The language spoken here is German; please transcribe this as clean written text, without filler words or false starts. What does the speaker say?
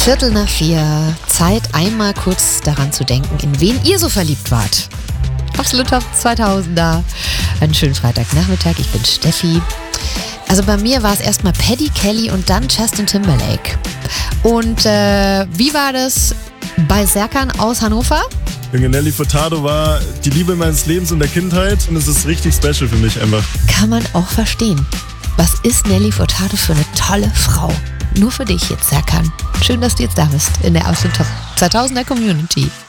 3:15. Zeit, einmal kurz daran zu denken, in wen ihr so verliebt wart. Absolut Top 2000er. Einen schönen Freitagnachmittag. Ich bin Steffi. Also bei mir war es erstmal Paddy Kelly und dann Justin Timberlake. Und wie war das bei Serkan aus Hannover? Junge, Nelly Furtado war die Liebe meines Lebens und der Kindheit und es ist richtig special für mich einfach. Kann man auch verstehen. Was ist Nelly Furtado für eine tolle Frau? Nur für dich jetzt, Serkan. Schön, dass du jetzt da bist in der Aus dem Top 2000er Community.